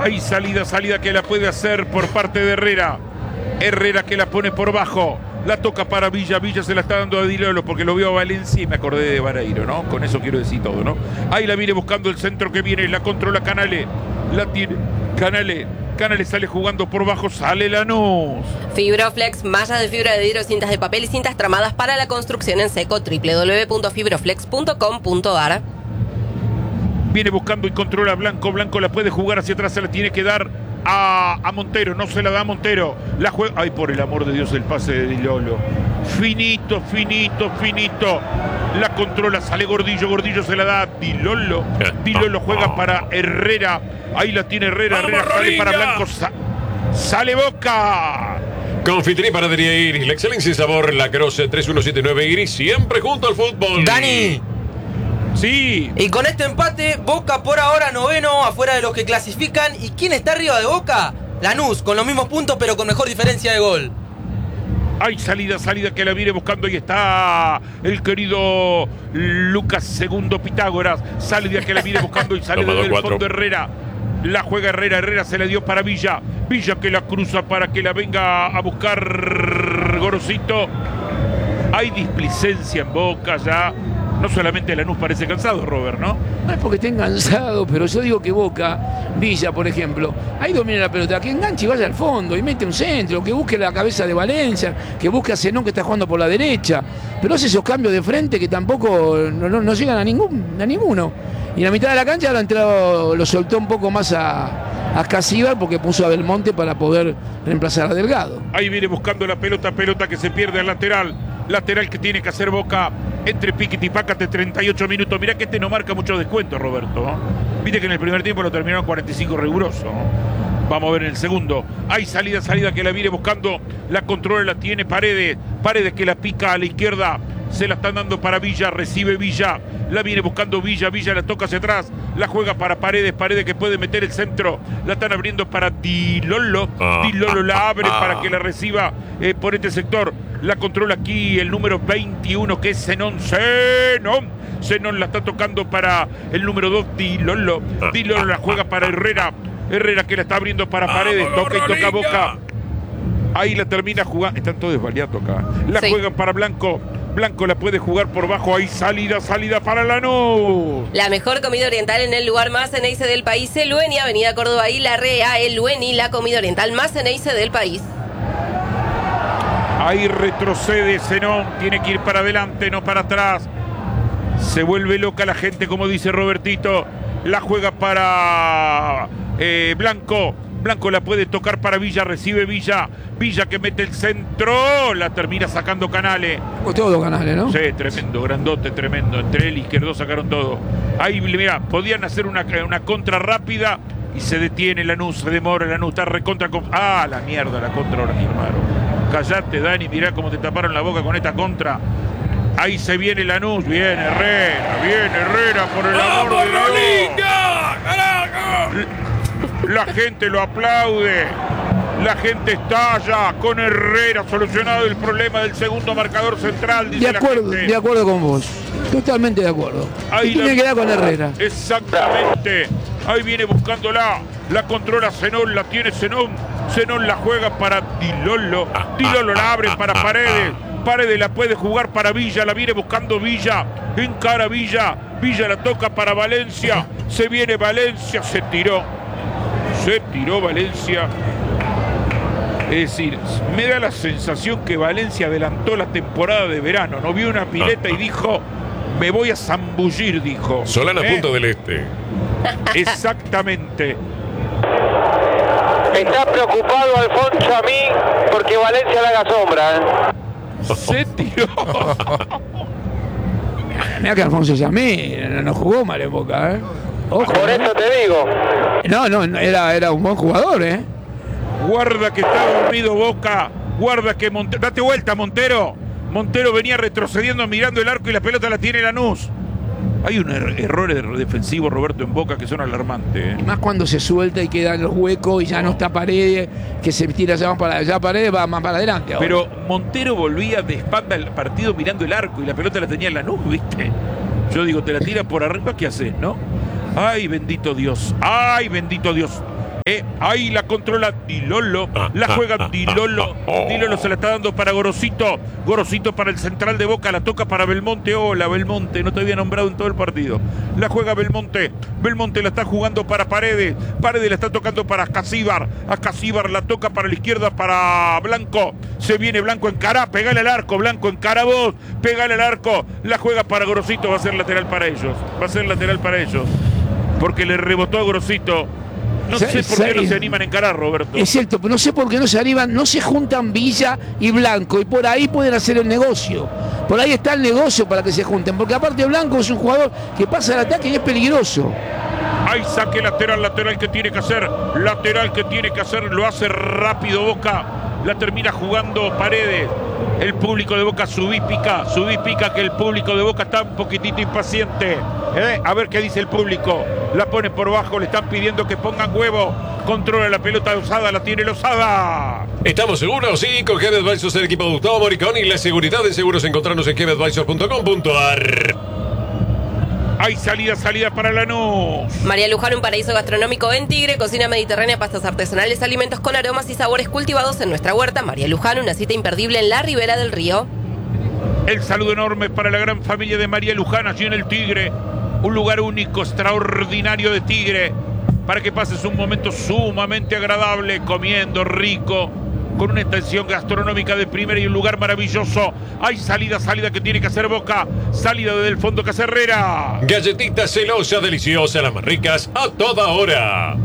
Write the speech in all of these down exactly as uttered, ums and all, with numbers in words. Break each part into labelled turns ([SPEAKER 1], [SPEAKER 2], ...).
[SPEAKER 1] Hay salida, salida que la puede hacer por parte de Herrera. Herrera que la pone por bajo. La toca para Villa, Villa se la está dando a Di Lolo porque lo vio a Valencia y me acordé de Vareiro, ¿no? Con eso quiero decir todo, ¿no? Ahí la viene buscando el centro que viene, la controla Canale, la tiene Canale, Canale sale jugando por bajo, sale Lanús.
[SPEAKER 2] Fibroflex, mallas de fibra de vidrio, cintas de papel y cintas tramadas para la construcción en seco, doble u doble u doble u punto fibroflex punto com punto a r.
[SPEAKER 1] Viene buscando y controla Blanco, Blanco la puede jugar hacia atrás, se la tiene que dar A, a Montero, no se la da a Montero. La juega. Ay, por el amor de Dios, el pase de Di Lolo. Finito, finito, finito. La controla, sale Gordillo, Gordillo se la da a Di Lolo. Di Lolo juega para Herrera. Ahí la tiene Herrera, Herrera sale para Blanco. Sa sale Boca.
[SPEAKER 3] Confitería y Panadería Iris, la excelencia y sabor, la Croce tres uno siete nueve Iris, siempre junto al fútbol.
[SPEAKER 4] Dani.
[SPEAKER 1] Sí.
[SPEAKER 4] Y con este empate, Boca por ahora noveno, afuera de los que clasifican. ¿Y quién está arriba de Boca? Lanús, con los mismos puntos, pero con mejor diferencia de gol.
[SPEAKER 1] Hay salida, salida que la viene buscando. Ahí está el querido Lucas Segundo Pitágoras. Salida que la viene buscando y sale desde el fondo Herrera. La juega Herrera, Herrera se la dio para Villa. Villa que la cruza para que la venga a buscar Gorosito. Hay displicencia en Boca ya. No solamente Lanús parece cansado, Robert, ¿no?
[SPEAKER 5] No es porque estén cansados, pero yo digo que Boca, Villa, por ejemplo, ahí domina la pelota, que enganche y vaya al fondo y mete un centro, que busque la cabeza de Valencia, que busque a Zenón que está jugando por la derecha, pero hace esos cambios de frente que tampoco no, no, no llegan a, ningún, a ninguno. Y en la mitad de la cancha lo, entrado, lo soltó un poco más a, a Casíbar porque puso a Belmonte para poder reemplazar a Delgado.
[SPEAKER 1] Ahí viene buscando la pelota, pelota que se pierde al lateral. Lateral que tiene que hacer Boca entre Piquete y Pácate, treinta y ocho minutos. Mirá que este no marca mucho descuento, Roberto. Viste que en el primer tiempo lo terminaron cuarenta y cinco riguroso. Vamos a ver en el segundo. Hay salida, salida que la viene buscando. La controla, la tiene Paredes. Paredes que la pica a la izquierda. Se la están dando para Villa, recibe Villa. La viene buscando Villa, Villa la toca hacia atrás. La juega para Paredes, Paredes que puede meter el centro. La están abriendo para Di Lolo. Di Lolo la abre para que la reciba eh, por este sector. La controla aquí el número veintiuno que es Zenón. Zenón. Zenón la está tocando para el número dos, Di Lolo. Di Lolo la juega para Herrera. Herrera que la está abriendo para Paredes. Toca y toca Boca. Ahí la termina jugando. Están todos desvaliados acá. La sí. Juegan para Blanco. Blanco la puede jugar por bajo. Ahí salida, salida para Lanús.
[SPEAKER 2] La mejor comida oriental en el lugar más ceneice del país, El Lueni, Avenida Córdoba y La Rea. El Lueni, la comida oriental más ceneice del país.
[SPEAKER 1] Ahí retrocede Zenón. Tiene que ir para adelante, no para atrás. Se vuelve loca la gente, como dice Robertito. La juega para eh, Blanco. Blanco la puede tocar para Villa, recibe Villa. Villa que mete el centro, la termina sacando Canale.
[SPEAKER 5] Todo Canale, ¿no?
[SPEAKER 1] Sí, tremendo, grandote, tremendo. Entre él y Izquierdo sacaron todo. Ahí, mira, podían hacer una, una contra rápida y se detiene Lanús, se demora Lanús, está recontra. Ah, la mierda, la contra ahora que armaron. Callate, Dani, mirá cómo te taparon la boca con esta contra. Ahí se viene Lanús, viene Herrera, viene Herrera por el amor de Dios. La gente lo aplaude. La gente estalla con Herrera, solucionado el problema del segundo marcador central, dice
[SPEAKER 5] de acuerdo,
[SPEAKER 1] la gente.
[SPEAKER 5] De acuerdo con vos, totalmente de acuerdo.
[SPEAKER 1] Ahí
[SPEAKER 5] y tiene
[SPEAKER 1] la...
[SPEAKER 5] que dar con Herrera.
[SPEAKER 1] Exactamente. Ahí viene buscándola. La controla Zenón, la tiene Zenón. Zenón la juega para Di Lolo. Di Lolo la abre para Paredes. Paredes la puede jugar para Villa, la viene buscando Villa. Encara Villa. Villa la toca para Valencia. Se viene Valencia, se tiró. Se tiró Valencia. Es decir, me da la sensación que Valencia adelantó la temporada de verano. No vio una pileta y dijo, me voy a zambullir, dijo.
[SPEAKER 3] Solana,
[SPEAKER 1] ¿Eh?
[SPEAKER 3] Punto del Este.
[SPEAKER 1] Exactamente.
[SPEAKER 6] Está preocupado Alfonso a mí porque Valencia le haga sombra, ¿eh?
[SPEAKER 1] Se tiró.
[SPEAKER 5] Mira que Alfonso Yamí no jugó mal en Boca, ¿eh? Ojo,
[SPEAKER 6] Por
[SPEAKER 5] ¿eh?
[SPEAKER 6] eso te digo.
[SPEAKER 5] No, no, era, era un buen jugador, ¿eh?
[SPEAKER 1] Guarda que está dormido Boca. Guarda que Montero. Date vuelta, Montero. Montero venía retrocediendo, mirando el arco y la pelota la tiene Lanús. Hay un er errores defensivos, Roberto, en Boca que son alarmantes, ¿eh?
[SPEAKER 5] Y más cuando se suelta y quedan los huecos y ya no está Paredes, que se tira ya más para allá, Paredes va más para adelante ahora.
[SPEAKER 1] Pero Montero volvía de espalda al partido mirando el arco y la pelota la tenía Lanús, ¿viste? Yo digo, te la tira por arriba, ¿qué haces, no? Ay, bendito Dios. Ay, bendito Dios. Eh, ahí la controla Di Lollo, la juega Di Lollo, Di Lollo se la está dando para Gorosito, Gorosito para el central de Boca, la toca para Belmonte. Hola Belmonte, no te había nombrado en todo el partido. La juega Belmonte, Belmonte la está jugando para Paredes, Paredes la está tocando para Ascasíbar, Ascasíbar la toca para la izquierda para Blanco, se viene Blanco en cara, pegale al arco, Blanco en cara vos, pegale al arco, la juega para Gorosito, va a ser lateral para ellos, va a ser lateral para ellos, porque le rebotó a Gorosito. No sé por qué no se animan a encarar, Roberto.
[SPEAKER 5] Es cierto, pero no sé por qué no se animan, no se juntan Villa y Blanco, y por ahí pueden hacer el negocio. Por ahí está el negocio para que se junten, porque aparte Blanco es un jugador que pasa al ataque y es peligroso.
[SPEAKER 1] Hay saque lateral, lateral que tiene que hacer, lateral que tiene que hacer, lo hace rápido Boca, la termina jugando Paredes. El público de Boca subí pica, subí pica, que el público de Boca está un poquitito impaciente. ¿Eh? A ver qué dice el público. La pone por bajo, le están pidiendo que pongan huevo. Controla la pelota Lozada, la tiene Lozada.
[SPEAKER 3] ¿Estamos seguros? Sí, con G M Advisors, el equipo de Gustavo Moricón y la seguridad de seguros. Encontrarnos en g m advisors punto com punto a r.
[SPEAKER 1] Hay salida, salida para Lanús.
[SPEAKER 2] María Luján, un paraíso gastronómico en Tigre, cocina mediterránea, pastas artesanales, alimentos con aromas y sabores cultivados en nuestra huerta. María Luján, una cita imperdible en la ribera del río.
[SPEAKER 1] El saludo enorme para la gran familia de María Luján allí en el Tigre. Un lugar único, extraordinario de Tigre, para que pases un momento sumamente agradable, comiendo rico, con una extensión gastronómica de primera y un lugar maravilloso. Hay salida, salida que tiene que hacer Boca, salida desde el fondo que hace Herrera.
[SPEAKER 3] Galletitas celosa, deliciosa, las más ricas a toda hora.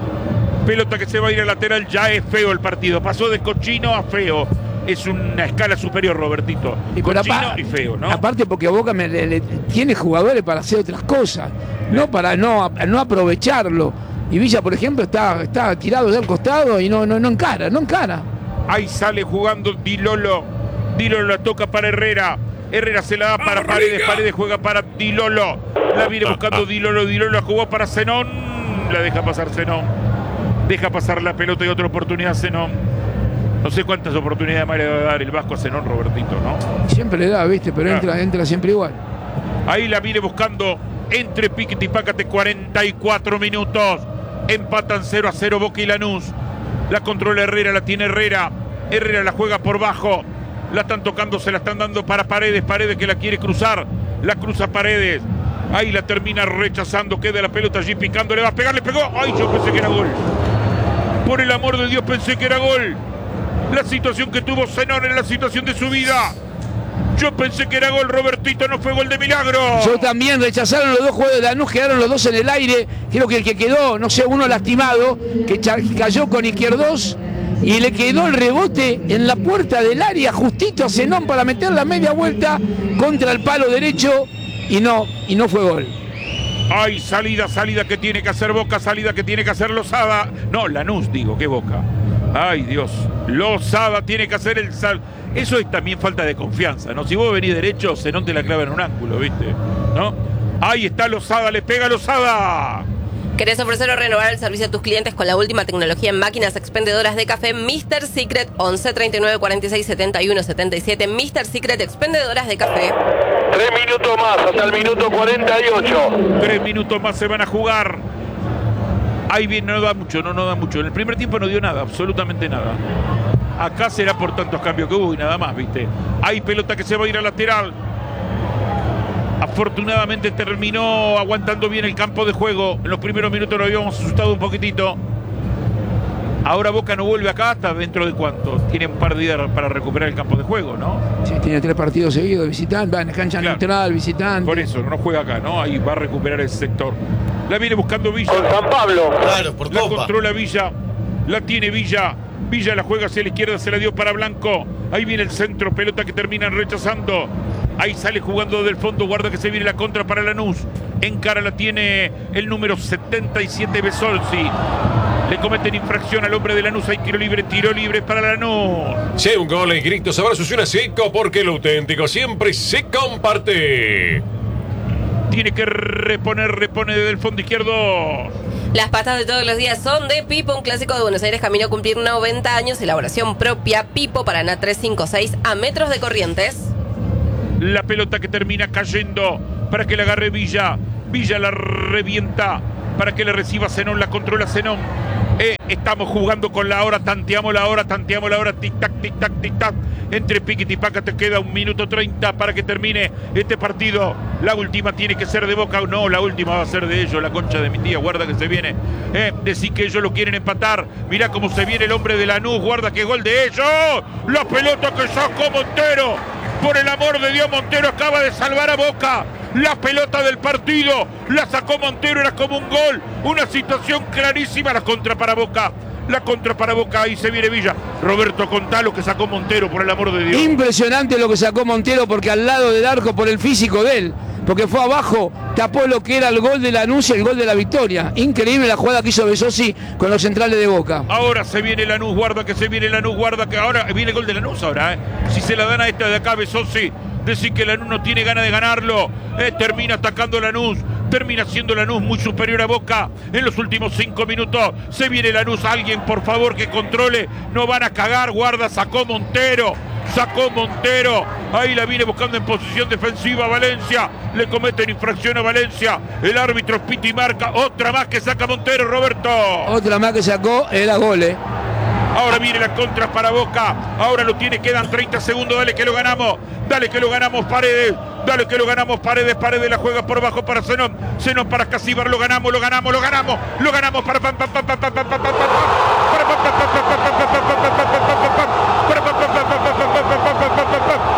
[SPEAKER 1] Pelota que se va a ir al lateral, ya es feo el partido, pasó de cochino a feo. Es una escala superior, Robertito.
[SPEAKER 5] Y
[SPEAKER 1] cochino y feo, ¿no?
[SPEAKER 5] Aparte porque Boca me, le, le, tiene jugadores para hacer otras cosas, no para no, no aprovecharlo. Y Villa, por ejemplo, está, está tirado ya al costado y no, no, no encara, no encara.
[SPEAKER 1] Ahí sale jugando Di Lollo. Di Lollo la toca para Herrera. Herrera se la da para Paredes. Paredes juega para Di Lollo. La viene buscando Di Lollo. Di Lollo la jugó para Zenón. La deja pasar Zenón. Deja pasar la pelota y otra oportunidad Zenón. No sé cuántas oportunidades más le va a dar el Vasco a Zenón, Robertito, ¿no?
[SPEAKER 5] Siempre le da, viste, pero
[SPEAKER 1] Claro.
[SPEAKER 5] entra, entra siempre igual.
[SPEAKER 1] Ahí la viene buscando entre Piquete y Pácate, cuarenta y cuatro minutos. Empatan cero a cero Boca y Lanús. La controla Herrera, la tiene Herrera. Herrera la juega por bajo. La están tocando, se la están dando para Paredes. Paredes que la quiere cruzar. La cruza Paredes. Ahí la termina rechazando. Queda la pelota allí picando. Le va a pegar, le pegó. Ay, yo pensé que era gol. Por el amor de Dios, pensé que era gol. La situación que tuvo Zenón en la situación de su vida. Yo pensé que era gol, Robertito, no fue gol de milagro.
[SPEAKER 5] Yo también, rechazaron los dos jugadores de Lanús, quedaron los dos en el aire. Creo que el que quedó, no sé, uno lastimado, que cayó con Izquierdos y le quedó el rebote en la puerta del área justito a Zenón para meter la media vuelta contra el palo derecho y no, y no fue gol.
[SPEAKER 1] Ay, salida, salida que tiene que hacer Boca, salida que tiene que hacer Lozada. No, Lanús, digo, ¿qué Boca? Ay, Dios. Lozada tiene que hacer el sal. Eso es también falta de confianza, ¿no? Si vos venís derecho, Zenón te la clava en un ángulo, ¿viste? ¿No? Ahí está Lozada, le pega Lozada.
[SPEAKER 2] ¿Querés ofrecer o renovar el servicio a tus clientes con la última tecnología en máquinas expendedoras de café? mister Secret, once treinta y nueve cuarenta y seis setenta y uno setenta y siete. mister Secret, expendedoras de café.
[SPEAKER 6] Tres minutos más, hasta el minuto cuarenta y ocho.
[SPEAKER 1] Tres minutos más se van a jugar. Ahí bien, no da mucho, no, no da mucho. En el primer tiempo no dio nada, absolutamente nada. Acá será por tantos cambios que hubo y nada más, ¿viste? Hay pelota que se va a ir al lateral. Afortunadamente terminó aguantando bien el campo de juego. En los primeros minutos lo habíamos asustado un poquitito. Ahora Boca no vuelve acá hasta dentro de cuánto. Tiene un par de días para recuperar el campo de juego, ¿no?
[SPEAKER 5] Sí, tiene tres partidos seguidos de visitante, va en cancha
[SPEAKER 1] Claro.
[SPEAKER 5] neutral, visitante.
[SPEAKER 1] Por eso, no juega acá, ¿no? Ahí va a recuperar el sector. La viene buscando Villa.
[SPEAKER 6] Con San Pablo.
[SPEAKER 4] Claro, por
[SPEAKER 1] La
[SPEAKER 4] Copa.
[SPEAKER 1] controla Villa. La tiene Villa. Villa la juega hacia la izquierda, se la dio para Blanco. Ahí viene el centro, pelota que terminan rechazando. Ahí sale jugando del fondo, guarda que se viene la contra para Lanús. En cara la tiene el número setenta y siete Besolsi. Le cometen infracción al hombre de Lanús. Hay tiro libre, tiro libre para Lanús.
[SPEAKER 3] Si hay un gol y gritos, abrazos y una seco, porque lo auténtico siempre se comparte.
[SPEAKER 1] Tiene que reponer, repone desde el fondo izquierdo.
[SPEAKER 2] Las pastas de todos los días son de Pipo, un clásico de Buenos Aires camino a cumplir noventa años, elaboración propia. Pipo, Paraná trescientos cincuenta y seis, a metros de Corrientes.
[SPEAKER 1] La pelota que termina cayendo para que la agarre Villa. Villa la revienta para que le reciba Zenón, la controla Zenón. Eh, estamos jugando con la hora, tanteamos la hora, tanteamos la hora, tic-tac, tic-tac, tic-tac. Entre Piquet y Paca te queda un minuto treinta para que termine este partido. La última tiene que ser de Boca. No, la última va a ser de ellos, la concha de mi tía. Guarda que se viene. Eh, decir que ellos lo quieren empatar. Mirá cómo se viene el hombre de Lanús. Guarda que gol de ellos. La pelota que sacó Montero. Por el amor de Dios, Montero acaba de salvar a Boca. La pelota del partido la sacó Montero, era como un gol, una situación clarísima. La contra para Boca, la contra para Boca, ahí se viene Villa. Roberto, contá lo que sacó Montero, por el amor de Dios.
[SPEAKER 5] Impresionante lo que sacó Montero, porque al lado del arco, por el físico de él, porque fue abajo, tapó lo que era el gol de Lanús y el gol de la victoria. Increíble la jugada que hizo Besosi con los centrales de Boca.
[SPEAKER 1] Ahora se viene Lanús, guarda que se viene Lanús, guarda que ahora viene el gol de Lanús ahora, ¿eh? Si se la dan a esta de acá, Besosi, decir que Lanús no tiene ganas de ganarlo, eh, termina atacando Lanús, termina siendo Lanús muy superior a Boca en los últimos cinco minutos. Se viene Lanús, alguien por favor que controle, no van a cagar, guarda, sacó Montero, sacó Montero, ahí la viene buscando en posición defensiva Valencia, le cometen infracción a Valencia, el árbitro pita y marca, otra más que saca Montero, Roberto.
[SPEAKER 5] Otra más que sacó, era gol, eh.
[SPEAKER 1] Ahora viene la contra para Boca. Ahora lo tiene, quedan treinta segundos. Dale que lo ganamos. Dale que lo ganamos, Paredes. Dale que lo ganamos, Paredes. Paredes la juega por bajo para Zenón. Zenón para Casíbar. Lo ganamos, lo ganamos, lo ganamos. Lo ganamos para pam pam pam pam pam pam pam pam pam para pam pam pam pam pam pam pam pam pam pam pam pam para pam pam pam pam pam pam pam pam pam pam pam.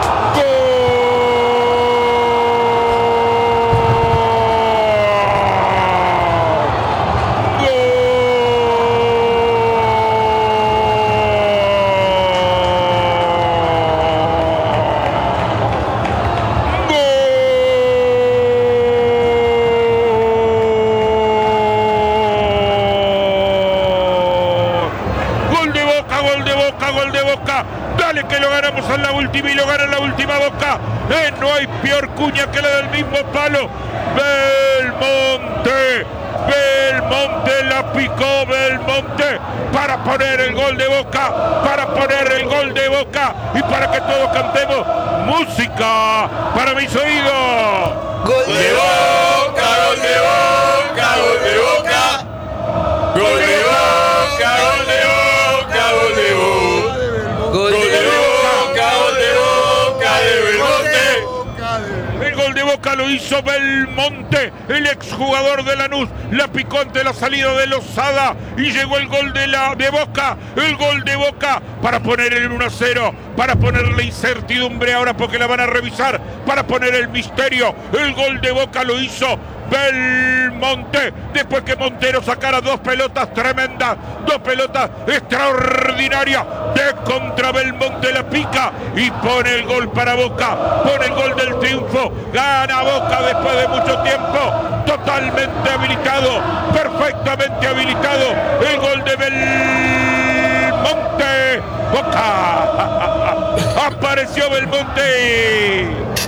[SPEAKER 1] Dale que lo ganamos en la última y lo gana en la última Boca. Eh, no hay peor cuña que la del mismo palo. Belmonte, Belmonte la picó Belmonte para poner el gol de Boca, para poner el gol de Boca y para que todos cantemos música para mis oídos.
[SPEAKER 3] Gol de Boca, gol de Boca, gol de Boca. Gol de Boca, gol de Boca, gol de Boca. Gol de Boca, gol de Boca de Belmonte.
[SPEAKER 1] El gol de Boca lo hizo Belmonte, el exjugador de Lanús. La picó ante la salida de Lozada y llegó el gol de, la, de Boca. El gol de Boca para poner el uno a cero, para ponerle incertidumbre ahora porque la van a revisar, para poner el misterio. El gol de Boca lo hizo Belmonte, después que Montero sacara dos pelotas tremendas, dos pelotas extraordinarias, de contra Belmonte la pica y pone el gol para Boca, pone el gol del triunfo, gana Boca después de mucho tiempo, totalmente habilitado, perfectamente habilitado, el gol de Belmonte, Boca, apareció Belmonte.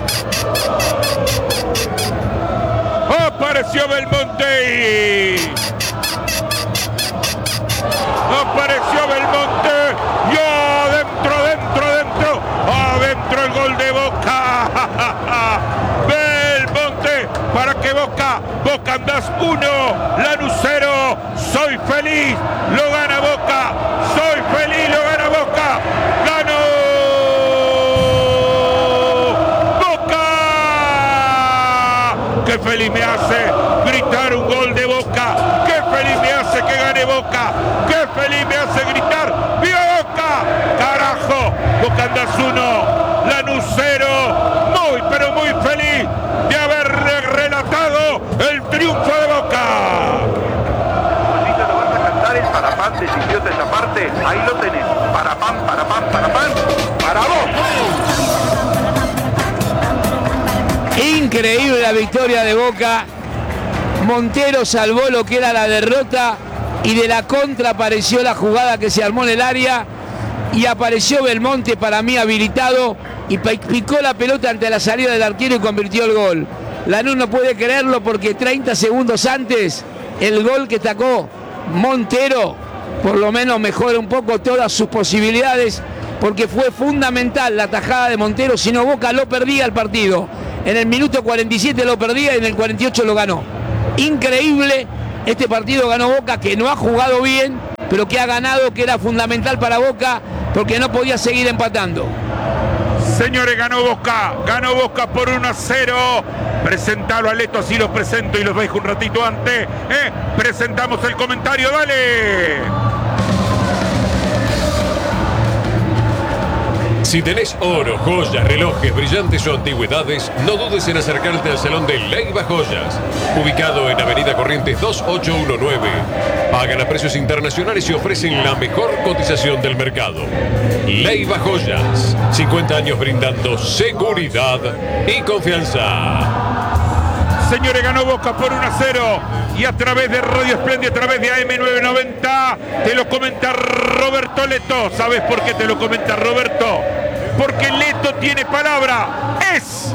[SPEAKER 1] Apareció Belmonte. Apareció Belmonte. Y adentro, adentro, adentro. Adentro el gol de Boca. Belmonte para que Boca. Boca andás uno. Lanús cero. Soy feliz. Lo gana Boca. Soy feliz. Lo gana Boca. Ganó. Qué feliz me hace gritar un gol de Boca. Qué feliz me hace que gane Boca. Qué feliz me hace gritar ¡viva Boca! ¡Carajo! Boca andás uno, Lanús cero. Muy, pero muy feliz de haber relatado el triunfo de Boca.
[SPEAKER 7] Así que lo vas a cantar el parapán, decidió esa parte. Ahí lo tenés. Parapán, parapán, parapán. Para vos.
[SPEAKER 5] Increíble la victoria de Boca. Montero salvó lo que era la derrota y de la contra apareció la jugada que se armó en el área y apareció Belmonte, para mí habilitado, y picó la pelota ante la salida del arquero y convirtió el gol. Lanús no puede creerlo porque treinta segundos antes el gol que sacó Montero por lo menos mejora un poco todas sus posibilidades, porque fue fundamental la tajada de Montero, si no Boca lo perdía el partido. En el minuto cuarenta y siete lo perdía y en el cuarenta y ocho lo ganó. Increíble Este partido ganó Boca, que no ha jugado bien, pero que ha ganado, que era fundamental para Boca, porque no podía seguir empatando.
[SPEAKER 1] Señores, ganó Boca, ganó Boca por uno a cero. Presentalo a Leto, así los presento y los dejo un ratito antes. ¿eh? Presentamos el comentario, dale.
[SPEAKER 8] Si tenés oro, joyas, relojes, brillantes o antigüedades, no dudes en acercarte al Salón de Leiva Joyas, ubicado en Avenida Corrientes dos ocho uno nueve. Pagan a precios internacionales y ofrecen la mejor cotización del mercado. Leiva Joyas, cincuenta años brindando seguridad y confianza.
[SPEAKER 1] Señores, ganó Boca por uno a cero. Y a través de Radio Espléndida, a través de A M novecientos noventa, te lo comenta Roberto Leto. ¿Sabes por qué te lo comenta Roberto? Porque Leto tiene palabra. Es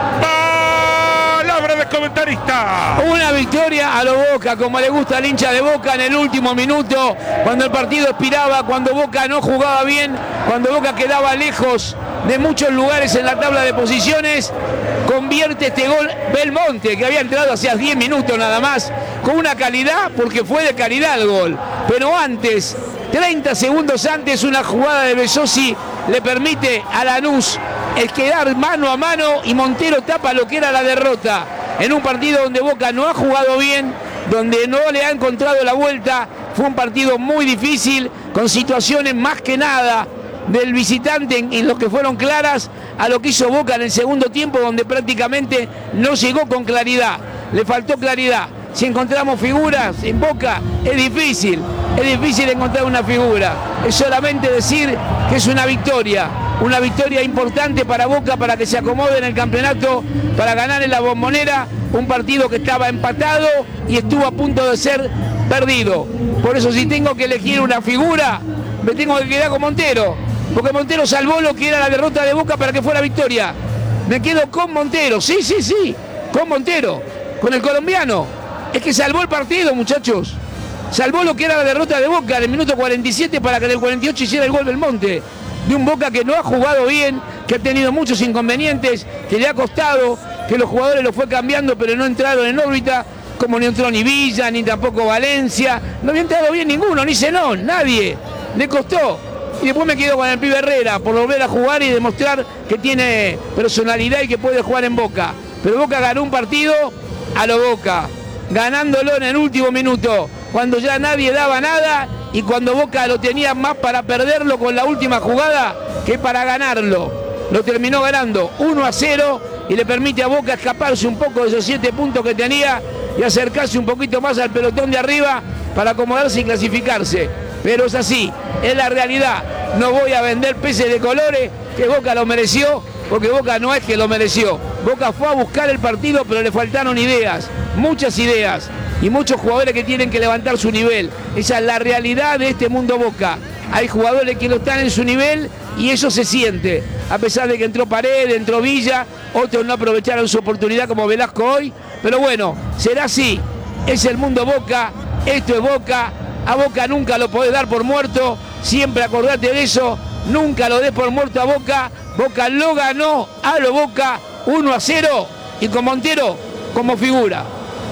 [SPEAKER 1] palabra de comentarista.
[SPEAKER 5] Una victoria a lo Boca, como le gusta al hincha de Boca en el último minuto, cuando el partido expiraba, cuando Boca no jugaba bien, cuando Boca quedaba lejos de muchos lugares en la tabla de posiciones. Convierte este gol Belmonte, que había entrado hace diez minutos nada más, con una calidad, porque fue de calidad el gol. Pero antes, treinta segundos antes, una jugada de Besosi le permite a Lanús el quedar mano a mano y Montero tapa lo que era la derrota. En un partido donde Boca no ha jugado bien, donde no le ha encontrado la vuelta, fue un partido muy difícil, con situaciones más que nada del visitante en, en lo que fueron claras a lo que hizo Boca en el segundo tiempo, donde prácticamente no llegó con claridad, le faltó claridad. Si encontramos figuras en Boca, es difícil, es difícil encontrar una figura, es solamente decir que es una victoria, una victoria importante para Boca, para que se acomode en el campeonato, para ganar en la Bombonera, un partido que estaba empatado y estuvo a punto de ser perdido. Por eso, si tengo que elegir una figura, me tengo que quedar con Montero, porque Montero salvó lo que era la derrota de Boca para que fuera victoria. Me quedo con Montero, sí, sí, sí, con Montero, con el colombiano. Es que salvó el partido, muchachos. Salvó lo que era la derrota de Boca en el minuto cuarenta y siete para que en el cuarenta y ocho hiciera el gol Belmonte. De un Boca que no ha jugado bien, que ha tenido muchos inconvenientes, que le ha costado, que los jugadores lo fue cambiando pero no entraron en órbita, como no entró ni Villa, ni tampoco Valencia. No había entrado bien ninguno, ni Zenón, nadie. Le costó. Y después me quedo con el pibe Herrera por volver a jugar y demostrar que tiene personalidad y que puede jugar en Boca. Pero Boca ganó un partido a lo Boca, ganándolo en el último minuto, cuando ya nadie daba nada y cuando Boca lo tenía más para perderlo con la última jugada que para ganarlo. Lo terminó ganando uno a cero y le permite a Boca escaparse un poco de esos siete puntos que tenía y acercarse un poquito más al pelotón de arriba para acomodarse y clasificarse. Pero es así, es la realidad. No voy a vender peces de colores, que Boca lo mereció, porque Boca no es que lo mereció. Boca fue a buscar el partido, pero le faltaron ideas, muchas ideas, y muchos jugadores que tienen que levantar su nivel. Esa es la realidad de este mundo Boca. Hay jugadores que no están en su nivel y eso se siente. A pesar de que entró Paredes, entró Villa, otros no aprovecharon su oportunidad como Velasco hoy. Pero bueno, será así. Es el mundo Boca, esto es Boca. A Boca nunca lo podés dar por muerto, siempre acordate de eso, nunca lo des por muerto a Boca. Boca lo ganó a lo Boca uno a cero y con Montero como figura.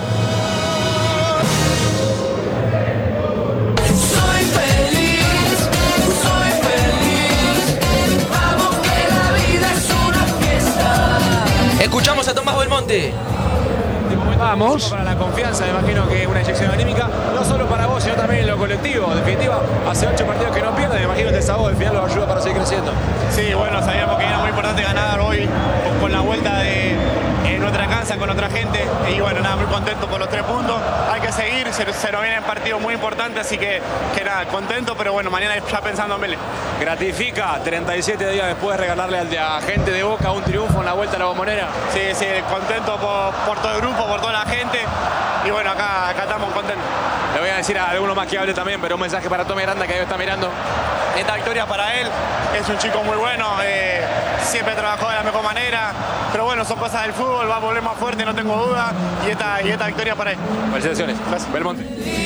[SPEAKER 9] Soy feliz, soy feliz, vamos que la vida es una fiesta.
[SPEAKER 4] Escuchamos a Tomás Belmonte.
[SPEAKER 5] Vamos.
[SPEAKER 10] Para la confianza, me imagino que una inyección anímica, no solo para vos, sino también en lo colectivo. En definitiva, hace ocho partidos que no pierden, me imagino que esa voz al final lo ayuda para seguir creciendo.
[SPEAKER 11] Sí, bueno, sabíamos que era muy importante ganar hoy con la vuelta de en nuestra casa, con otra gente. Y bueno, nada, muy contento por los tres puntos. Hay que seguir, se, se nos vienen partidos muy importantes, así que, que nada, contento, pero bueno, mañana ya pensando en Vélez.
[SPEAKER 10] Gratifica treinta y siete días después regalarle al de, a gente de Boca un triunfo en la vuelta a la Bombonera.
[SPEAKER 11] Sí, sí, contento por, por todo el grupo, por toda la gente. Y bueno, acá, acá estamos contentos.
[SPEAKER 10] Le voy a decir a alguno más que hable también, pero un mensaje para Tommy Aranda que ahí está mirando.
[SPEAKER 11] Esta victoria para él, es un chico muy bueno, eh, siempre trabajó de la mejor manera, pero bueno, son cosas del fútbol, va a volver más fuerte, no tengo duda, y esta, y esta victoria para él.
[SPEAKER 10] Felicitaciones. Gracias. Belmonte.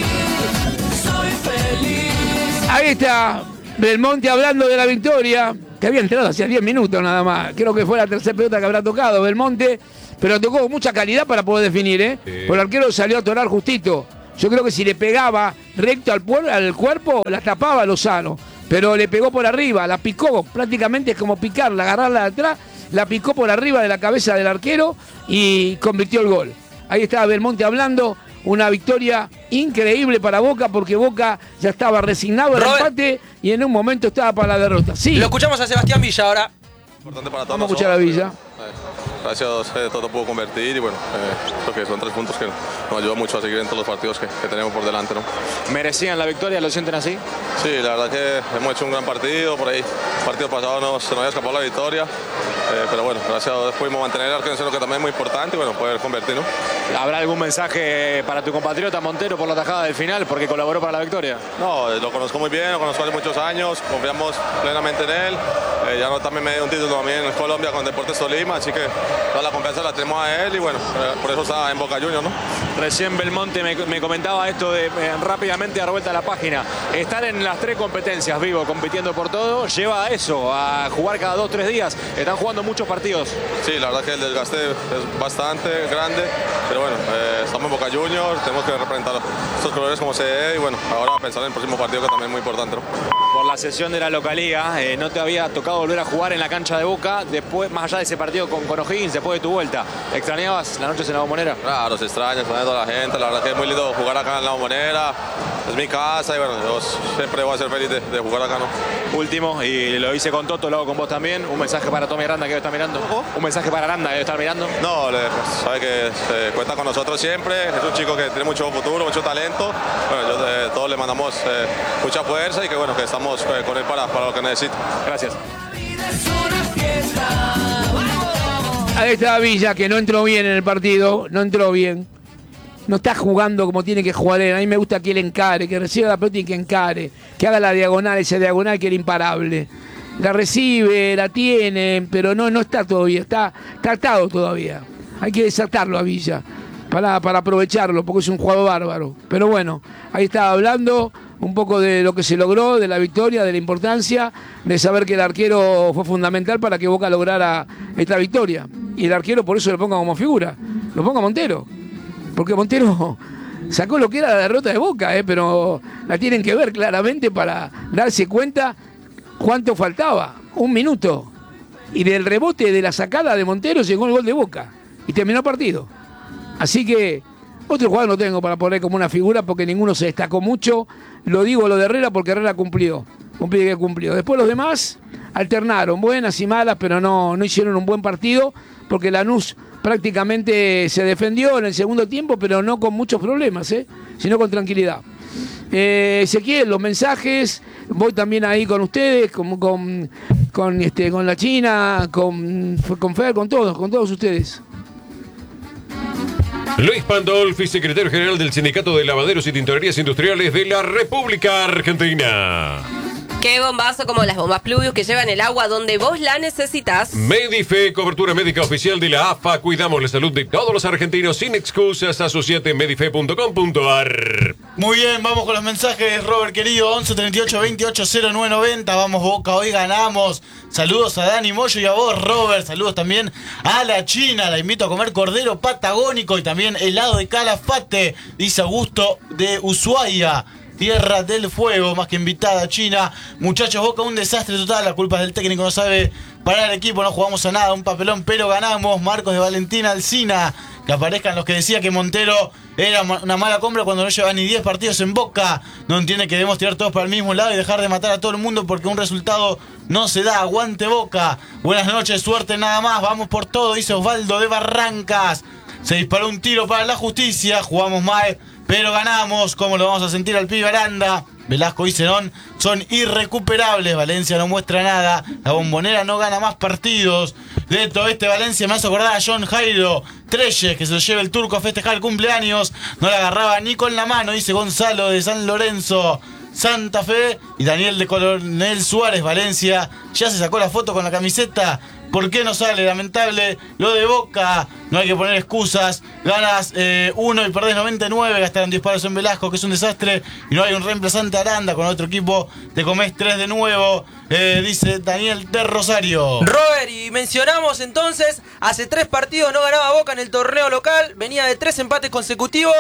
[SPEAKER 5] Ahí está Belmonte hablando de la victoria, que había entrado hacía diez minutos nada más. Creo que fue la tercera pelota que habrá tocado Belmonte, pero tocó con mucha calidad para poder definir, ¿eh? Sí. Por el arquero salió a atorar justito. Yo creo que si le pegaba recto al, puer- al cuerpo, la tapaba Lozano. Pero le pegó por arriba, la picó, prácticamente es como picarla, agarrarla de atrás, la picó por arriba de la cabeza del arquero y convirtió el gol. Ahí estaba Belmonte hablando, una victoria increíble para Boca porque Boca ya estaba resignado al
[SPEAKER 4] Robert.
[SPEAKER 5] empate y en un momento estaba para la derrota. Sí.
[SPEAKER 4] Lo escuchamos a Sebastián Villa ahora.
[SPEAKER 12] Importante para todos.
[SPEAKER 5] Vamos a escuchar a Villa.
[SPEAKER 12] Gracias, eh, todo pudo convertir y bueno, eh, creo que son tres puntos que nos ayudan mucho a seguir en todos los partidos que, que tenemos por delante, ¿no?
[SPEAKER 10] ¿Merecían la victoria? ¿Lo sienten así?
[SPEAKER 12] Sí, la verdad que hemos hecho un gran partido, por ahí el partido pasado nos, se nos había escapado la victoria, eh, pero bueno, gracias a Dios pudimos mantener el arco en cero, que también es muy importante y bueno, poder convertir, ¿no?
[SPEAKER 10] ¿Habrá algún mensaje para tu compatriota Montero por la tajada del final, porque colaboró para la victoria?
[SPEAKER 12] No, eh, lo conozco muy bien, lo conozco hace muchos años, confiamos plenamente en él, eh, ya no, también me dio un título también en Colombia con Deportes Tolima, así que toda la confianza la tenemos a él y bueno, eh, por eso está en Boca Juniors, ¿no?
[SPEAKER 10] Recién Belmonte me, me comentaba esto de eh, rápidamente dar vuelta a la página. Estar en las tres competencias, Vivo, compitiendo por todo, lleva a eso, a jugar cada dos, tres días. Están jugando muchos partidos.
[SPEAKER 12] Sí, la verdad que el desgaste es bastante grande, pero bueno, eh, estamos en Boca Juniors, tenemos que representar estos colores como se debe y bueno, ahora pensar en el próximo partido que también es muy importante, ¿no?
[SPEAKER 10] Por la sesión de la localía, eh, no te había tocado volver a jugar en la cancha de Boca, después, más allá de ese partido con, con O'Higgins, después de tu vuelta. ¿Extrañabas las noches en la Bombonera?
[SPEAKER 12] Claro, se extraña, extraña a toda la gente, la verdad que es muy lindo jugar acá en la Bombonera, es mi casa y bueno, yo siempre voy a ser feliz de, de jugar acá, ¿no?
[SPEAKER 10] Último, y lo hice con Toto, lo hago con vos también, un mensaje para Tommy Aranda que debe estar mirando. Un mensaje para Aranda que debe estar mirando.
[SPEAKER 12] No, le, pues, sabe que se cuenta con nosotros siempre, es un chico que tiene mucho futuro, mucho talento, bueno, yo, eh, todos le mandamos eh, mucha fuerza y que bueno, que estamos eh, con él para, para lo que necesite.
[SPEAKER 10] Gracias.
[SPEAKER 5] Ahí está Villa, que no entró bien en el partido, no entró bien. No está jugando como tiene que jugar él. A mí me gusta que él encare, que reciba la pelota y que encare, que haga la diagonal, esa diagonal que era imparable. La recibe, la tiene, pero no, no está todavía, está, está atado todavía. Hay que desatarlo a Villa para, para aprovecharlo, porque es un jugador bárbaro. Pero bueno, ahí estaba hablando un poco de lo que se logró, de la victoria, de la importancia, de saber que el arquero fue fundamental para que Boca lograra esta victoria. Y el arquero por eso lo ponga como figura, lo ponga Montero. Porque Montero sacó lo que era la derrota de Boca, eh, pero la tienen que ver claramente para darse cuenta cuánto faltaba. Un minuto. Y del rebote de la sacada de Montero llegó el gol de Boca. Y terminó el partido. Así que otro jugador no tengo para poner como una figura porque ninguno se destacó mucho. Lo digo lo de Herrera porque Herrera cumplió. Cumplió que cumplió. Después los demás alternaron, buenas y malas, pero no, no hicieron un buen partido porque Lanús prácticamente se defendió en el segundo tiempo, pero no con muchos problemas, ¿eh? Sino con tranquilidad. Eh, Ezequiel, los mensajes, voy también ahí con ustedes, con, con, con, este, con la China, con, con Fer, con todos, con todos ustedes.
[SPEAKER 8] Luis Pandolfi, secretario general del Sindicato de Lavaderos y Tintorerías Industriales de la República Argentina.
[SPEAKER 2] Qué bombazo como las bombas Pluvius que llevan el agua donde vos la necesitas.
[SPEAKER 8] Medife, cobertura médica oficial de la A F A. Cuidamos la salud de todos los argentinos sin excusas. Asociate en medife punto com punto ar.
[SPEAKER 13] Muy bien, vamos con los mensajes, Robert querido. Once treinta y ocho veintiocho cero nueve noventa. Vamos Boca, hoy ganamos. Saludos a Dani Moyo y a vos, Robert. Saludos también a la China. La invito a comer cordero patagónico y también helado de Calafate, dice Augusto de Ushuaia. Tierra del Fuego, más que invitada China. Muchachos, Boca un desastre total. La culpa es del técnico, no sabe parar el equipo. No jugamos a nada, un papelón, pero ganamos. Marcos de Valentina Alsina. Que aparezcan los que decía que Montero era una mala compra cuando no lleva ni diez partidos en Boca. No entiende que debemos tirar todos para el mismo lado y dejar de matar a todo el mundo porque un resultado no se da. Aguante Boca. Buenas noches, suerte nada más. Vamos por todo, dice Osvaldo de Barrancas. Se disparó un tiro para la justicia. Jugamos mal, pero ganamos. ¿Cómo lo vamos a sentir al pibe Aranda? Velasco y Zenón son irrecuperables. Valencia no muestra nada. La Bombonera no gana más partidos. De todo este Valencia me hace acordar a John Jairo Treyes, que se lo lleva el turco a festejar el cumpleaños. No la agarraba ni con la mano, dice Gonzalo de San Lorenzo. Santa Fe y Daniel de Coronel Suárez. Valencia ya se sacó la foto con la camiseta. ¿Por qué no sale? Lamentable lo de Boca. No hay que poner excusas. Ganas eh, uno y perdés noventa y nueve. Gastaron diez palos en Velasco, que es un desastre. Y no hay un reemplazante Aranda. Con otro equipo te comés tres de nuevo. Eh, dice Daniel de Rosario.
[SPEAKER 4] Robert, y mencionamos entonces, hace tres partidos no ganaba Boca en el torneo local. Venía de tres empates consecutivos.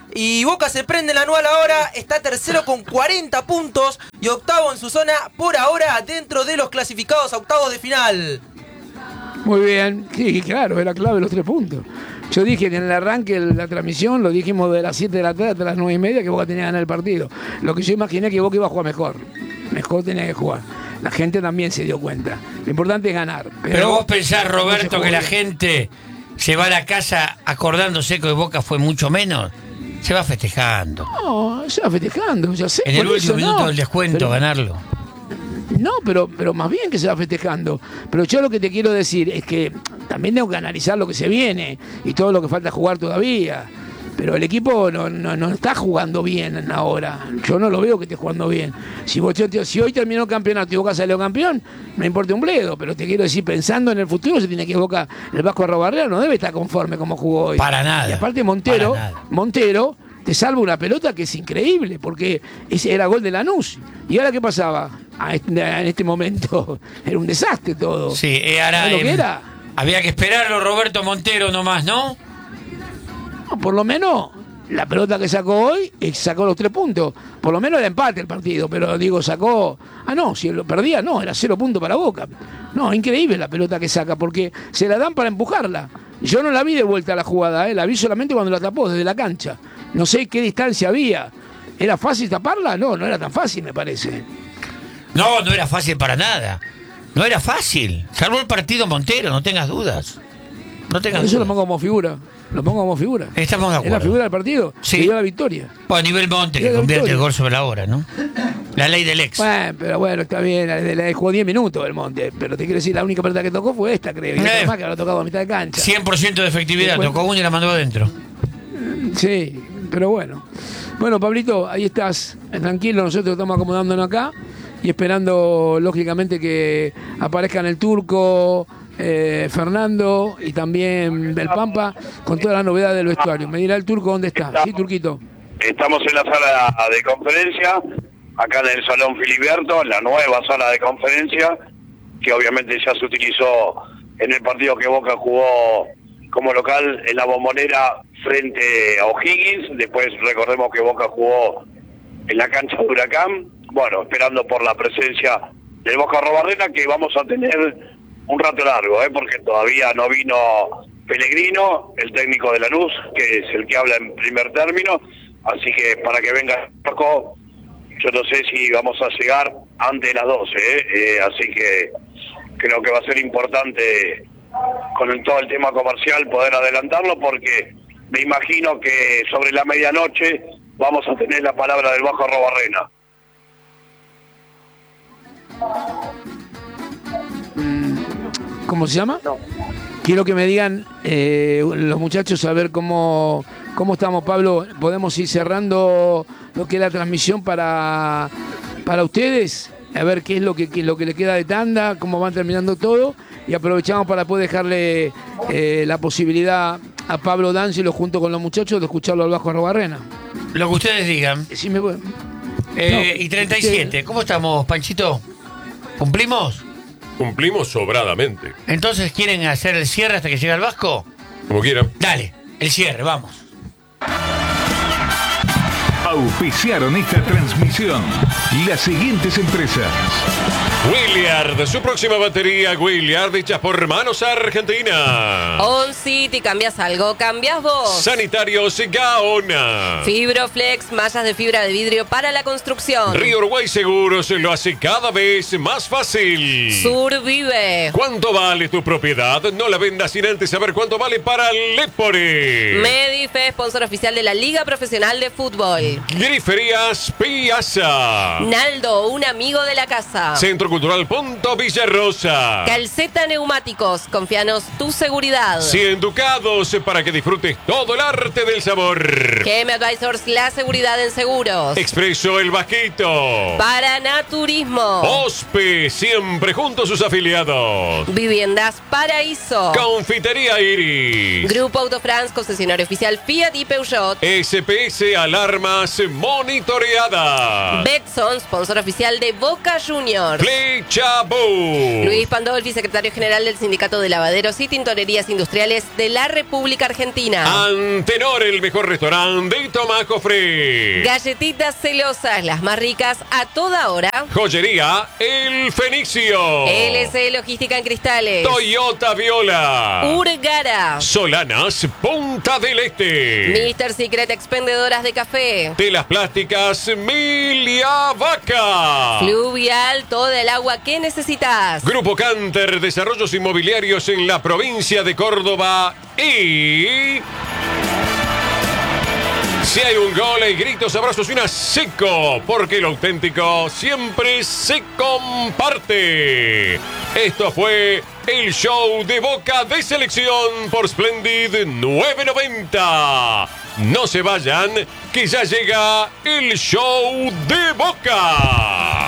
[SPEAKER 4] Y Boca se prende el anual ahora, está tercero con cuarenta puntos y octavo en su zona, por ahora dentro de los clasificados a octavos de final.
[SPEAKER 5] Muy bien, sí, claro, era clave los tres puntos. Yo dije que en el arranque de la transmisión, lo dijimos de las siete de la tarde hasta las nueve y media, que Boca tenía que ganar el partido. Lo que yo imaginé que Boca iba a jugar mejor. Mejor tenía que jugar. La gente también se dio cuenta. Lo importante es ganar. Pero,
[SPEAKER 14] Pero vos pensás, Roberto,
[SPEAKER 5] no
[SPEAKER 14] que la
[SPEAKER 5] bien.
[SPEAKER 14] gente se va a la casa acordándose que Boca fue mucho menos. Se va festejando.
[SPEAKER 5] No, se va festejando, ya sé.
[SPEAKER 14] En el
[SPEAKER 5] por
[SPEAKER 14] último
[SPEAKER 5] eso,
[SPEAKER 14] minuto
[SPEAKER 5] no.
[SPEAKER 14] del descuento,
[SPEAKER 5] Pero-
[SPEAKER 14] ganarlo.
[SPEAKER 5] No, pero, pero más bien que se va festejando. Pero yo lo que te quiero decir es que también tengo que analizar lo que se viene y todo lo que falta jugar todavía. Pero el equipo no, no, no está jugando bien ahora. Yo no lo veo que esté jugando bien. Si, vos, si hoy terminó el campeonato y Boca salió campeón, no importa un bledo. Pero te quiero decir, pensando en el futuro, se tiene que Boca, el Vasco Arrobarrera no debe estar conforme como jugó hoy.
[SPEAKER 14] Para nada.
[SPEAKER 5] Y aparte Montero,
[SPEAKER 14] Para nada.
[SPEAKER 5] Montero te salva una pelota que es increíble, porque ese era gol de Lanús. ¿Y ahora qué pasaba? A este- en este momento era un desastre todo.
[SPEAKER 14] Sí, eh, ahora,
[SPEAKER 5] ¿Sabés lo que
[SPEAKER 14] em,
[SPEAKER 5] era?
[SPEAKER 14] había que esperarlo Roberto Montero nomás, ¿no?
[SPEAKER 5] No, por lo menos la pelota que sacó hoy, eh, sacó los tres puntos. Por lo menos era empate el partido, pero digo, sacó... Ah, no, si lo perdía, no, era cero puntos para Boca. No, increíble la pelota que saca, porque se la dan para empujarla. Yo no la vi de vuelta a la jugada, eh, la vi solamente cuando la tapó desde la cancha. No sé qué distancia había. ¿Era fácil taparla? No, no era tan fácil, me parece.
[SPEAKER 14] No, no era fácil para nada. No era fácil. Salvó el partido Montero, no tengas dudas. No tengas
[SPEAKER 5] Por eso lo
[SPEAKER 14] dudas.
[SPEAKER 5] pongo como figura. Lo pongo como figura.
[SPEAKER 14] Estamos de
[SPEAKER 5] Es la
[SPEAKER 14] acuerdo.
[SPEAKER 5] figura del partido.
[SPEAKER 14] Sí.
[SPEAKER 5] Que dio la victoria.
[SPEAKER 14] Bueno, nivel Monte, que
[SPEAKER 5] Era la
[SPEAKER 14] convierte el
[SPEAKER 5] victoria.
[SPEAKER 14] gol sobre la hora, ¿no? La ley del ex.
[SPEAKER 5] Bueno, pero bueno, está bien. La, la, la jugó diez minutos el Monte. Pero te quiero decir, la única pelota que tocó fue esta, creo. Y
[SPEAKER 14] Eh.
[SPEAKER 5] otra más que habrá tocado a mitad de cancha.
[SPEAKER 14] cien por ciento de efectividad.
[SPEAKER 5] Después-
[SPEAKER 14] Tocó una y la mandó adentro.
[SPEAKER 5] Sí, pero bueno. Bueno, Pablito, ahí estás. Tranquilo, nosotros estamos acomodándonos acá y esperando, lógicamente, que aparezcan el Turco, eh, Fernando y también del Pampa con todas las novedades del vestuario. Me dirá el Turco dónde está. Sí, Turquito.
[SPEAKER 15] Estamos en la sala de conferencia, acá en el Salón Filiberto, en la nueva sala de conferencia, que obviamente ya se utilizó en el partido que Boca jugó como local en la Bombonera frente a O'Higgins. Después recordemos que Boca jugó en la cancha de Huracán. Bueno, esperando por la presencia del Boca Arrobarrena, que vamos a tener un rato largo, ¿eh? Porque todavía no vino Pellegrino, el técnico de Lanús, que es el que habla en primer término. Así que para que venga Paco, yo no sé si vamos a llegar antes de las doce, ¿eh? Eh, así que creo que va a ser importante con el- todo el tema comercial poder adelantarlo, porque me imagino que sobre la medianoche vamos a tener la palabra del Bajo Arrobarrena.
[SPEAKER 5] ¿Cómo se llama? Quiero que me digan eh, los muchachos a ver cómo, cómo estamos, Pablo. ¿Podemos ir cerrando lo que es la transmisión para, para ustedes? A ver qué es lo que, qué es lo que le queda de tanda, cómo van terminando todo. Y aprovechamos para poder dejarle eh, la posibilidad a Pablo D'Angelo junto con los muchachos de escucharlo al Bajo Arrobarrena.
[SPEAKER 14] Lo que ustedes digan.
[SPEAKER 5] Decime, bueno.
[SPEAKER 14] Eh,
[SPEAKER 5] No,
[SPEAKER 14] y treinta y siete. ¿Cómo estamos, Panchito? ¿Cumplimos?
[SPEAKER 8] Cumplimos sobradamente.
[SPEAKER 14] Entonces, ¿quieren hacer el cierre hasta que llegue el Vasco?
[SPEAKER 8] Como quieran.
[SPEAKER 14] Dale, el cierre, vamos.
[SPEAKER 16] Auspiciaron esta transmisión las siguientes empresas.
[SPEAKER 8] Williard, su próxima batería Williard, hecha por Manos Argentina.
[SPEAKER 2] On City, ¿cambias algo? ¿Cambias vos?
[SPEAKER 8] Sanitarios Gaona.
[SPEAKER 2] Fibroflex, mallas de fibra de vidrio para la construcción.
[SPEAKER 8] Río Uruguay Seguros lo hace cada vez más fácil.
[SPEAKER 2] Survive.
[SPEAKER 8] ¿Cuánto vale tu propiedad? No la vendas sin antes saber cuánto vale para Lepore.
[SPEAKER 2] Medife, sponsor oficial de la Liga Profesional de Fútbol.
[SPEAKER 8] Griferías Piazza.
[SPEAKER 2] Naldo, un amigo de la casa.
[SPEAKER 8] Centro Cultural Punto Villarrosa.
[SPEAKER 2] Calceta Neumáticos, confianos tu seguridad.
[SPEAKER 8] cien ducados para que disfrutes todo el arte del sabor.
[SPEAKER 2] G M Advisors, la seguridad en seguros.
[SPEAKER 8] Expreso El Vasquito.
[SPEAKER 2] Paranaturismo.
[SPEAKER 8] Ospe, siempre junto a sus afiliados.
[SPEAKER 2] Viviendas Paraíso.
[SPEAKER 8] Confitería Iris.
[SPEAKER 2] Grupo Autofrance, concesionario oficial Fiat y Peugeot.
[SPEAKER 8] S P S Alarmas Monitoreada.
[SPEAKER 2] Betson, sponsor oficial de Boca Juniors.
[SPEAKER 8] de Chabú.
[SPEAKER 2] Luis Pandolfi, secretario general del Sindicato de Lavaderos y Tintorerías Industriales de la República Argentina.
[SPEAKER 8] Antenor, el mejor restaurante de Tomás Jofré.
[SPEAKER 2] Galletitas celosas, las más ricas a toda hora.
[SPEAKER 8] Joyería El Fenicio.
[SPEAKER 2] L C Logística en Cristales.
[SPEAKER 8] Toyota Viola.
[SPEAKER 2] Urgara.
[SPEAKER 8] Solanas Punta del Este.
[SPEAKER 2] mister Secret Expendedoras de Café.
[SPEAKER 8] Telas plásticas Milia Vaca.
[SPEAKER 2] Fluvial, toda el agua que necesitas.
[SPEAKER 8] Grupo Canter, desarrollos inmobiliarios en la provincia de Córdoba. Y si hay un gol, hay gritos, abrazos y una seco, porque lo auténtico siempre se comparte. Esto fue el show de Boca de Selección por Splendid nueve noventa. No se vayan, que ya llega el show de Boca.